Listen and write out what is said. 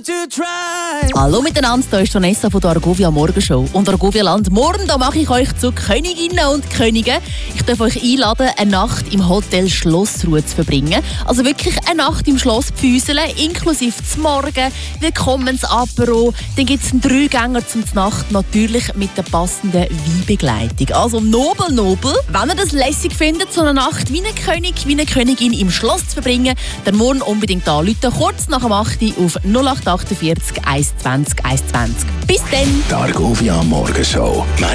Hallo miteinander, hier ist Vanessa von der Argovia Morgenshow. Und Argovia Land, morgen da mache ich euch zu Königinnen und Königen. Ich darf euch einladen, eine Nacht im Hotel Schlossruhe zu verbringen. Also wirklich eine Nacht im Schloss Pfüselen, inklusive zum Morgen, Willkommensapero. Dann gibt es einen Dreigänger zum Nacht, natürlich mit der passenden Weinbegleitung. Also nobel. Wenn ihr das lässig findet, so eine Nacht wie ein König, wie eine Königin im Schloss zu verbringen, dann morgen unbedingt anrufen, kurz nach dem 8 Uhr auf 0848 120 120. Bis dann! Die Argovia Morgenshow.